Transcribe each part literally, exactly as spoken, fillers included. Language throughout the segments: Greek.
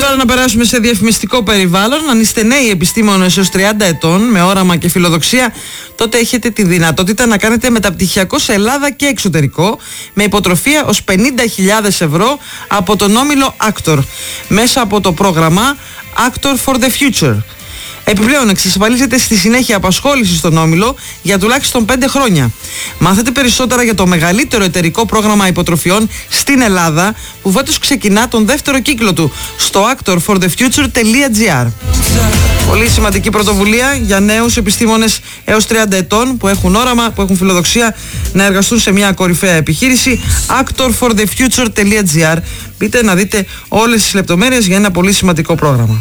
τώρα να περάσουμε σε διαφημιστικό περιβάλλον. Αν είστε νέοι επιστήμονες έως τριάντα ετών με όραμα και φιλοδοξία, τότε έχετε τη δυνατότητα να κάνετε μεταπτυχιακό σε Ελλάδα και εξωτερικό με υποτροφία ως πενήντα χιλιάδες ευρώ από τον όμιλο Actor μέσα από το πρόγραμμα Actor for the Future. Επιπλέον, εξασφαλίζεται στη συνέχεια απασχόληση στον όμιλο για τουλάχιστον πέντε χρόνια. Μάθετε περισσότερα για το μεγαλύτερο εταιρικό πρόγραμμα υποτροφιών στην Ελλάδα, που φέτος ξεκινά τον δεύτερο κύκλο του στο actor for the future τελεία gr. Πολύ σημαντική πρωτοβουλία για νέους επιστήμονες έως τριάντα ετών που έχουν όραμα, που έχουν φιλοδοξία να εργαστούν σε μια κορυφαία επιχείρηση. actor for the future τελεία gr. Μπείτε να δείτε όλες τις λεπτομέρειες για ένα πολύ σημαντικό πρόγραμμα.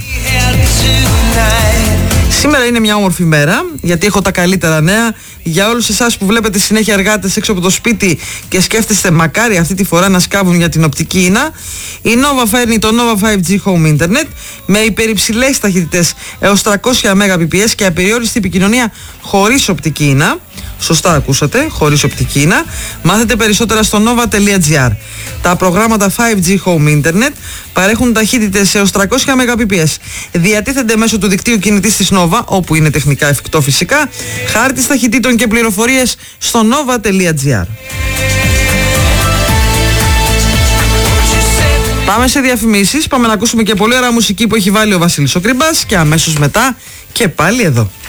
Σήμερα είναι μια όμορφη μέρα, γιατί έχω τα καλύτερα νέα για όλους εσάς που βλέπετε συνέχεια εργάτες έξω από το σπίτι και σκέφτεστε μακάρι αυτή τη φορά να σκάβουν για την οπτική ίνα. Η Nova φέρνει το Nova φάιβ τζι Home Internet με υπερυψηλές ταχύτητες έως τριακόσια Mbps και απεριόριστη επικοινωνία χωρίς οπτική ίνα. Σωστά ακούσατε, χωρίς οπτική ίνα. Μάθετε περισσότερα στο nova τελεία gr. Τα προγράμματα φάιβ τζι Home Internet παρέχουν ταχύτητες έως τριακόσια Mbps. Διατίθενται μέσω του δικτύου κινητής της Nova, όπου είναι τεχνικά εφικτό φυσικά. Χάρτης ταχυτήτων και πληροφορίες στο nova τελεία gr. Πάμε σε διαφημίσεις, πάμε να ακούσουμε και πολύ ωραία μουσική που έχει βάλει ο Βασίλης ο Κριμπάς και αμέσως μετά και πάλι εδώ.